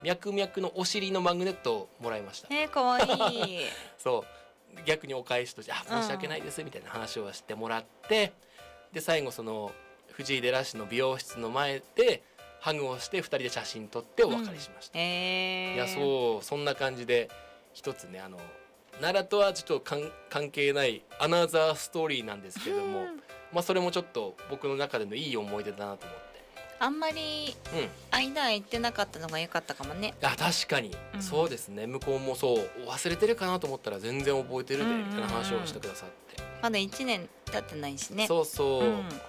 脈々のお尻のマグネットをもらいました。 かわいいそう逆にお返しとして申し訳ないですみたいな話をしてもらって、で最後その藤井寺市の美容室の前でハグをして2人で写真撮ってお別れしました。いやそんな感じで一つね奈良とはちょっと関係ないアナザーストーリーなんですけども、それもちょっと僕の中でのいい思い出だなと思って、 あんまり間空いてなかったのが良かったかもね。 確かに、そうですね。向こうもそう忘れてるかなと思ったら全然覚えてるでみたいな話をしてくださって、 まだ1年経ってないしね。 そうそう、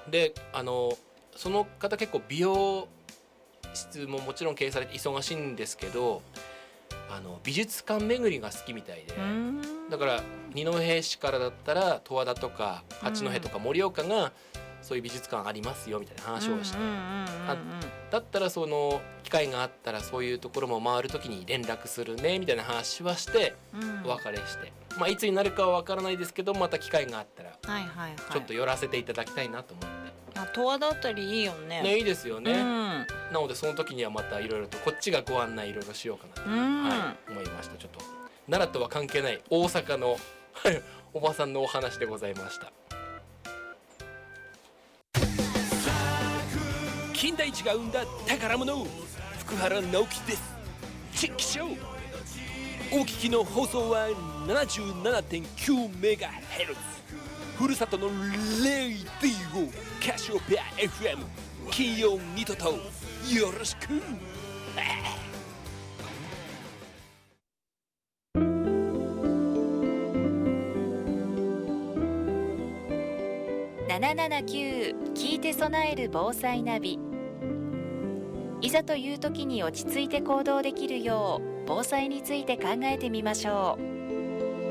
でその方結構美容室ももちろん経営されて忙しいんですけど、美術館巡りが好きみたいで、だから二戸市からだったら十和田とか八戸とか盛岡がそういう美術館ありますよみたいな話をして、だったらその機会があったらそういうところも回る時に連絡するねみたいな話はしてお別れして、いつになるかは分からないですけど、また機会があったらちょっと寄らせていただきたいなと思って。 十和田あたりいいよね。 いいですよね。なのでその時にはまたいろいろとこっちがご案内いろいろしようかなと、思いました。ちょっと奈良とは関係ない大阪のおばさんのお話でございました。 金田一が生んだ宝物、福原直樹です。チェックショー。お聞きの放送は 77.9MHz、 ふるさとのレイディオカシオペア FM 金曜2度とよろしく。 779聞いて備える防災ナビ。いざという時に落ち着いて行動できるよう防災について考えてみましょう。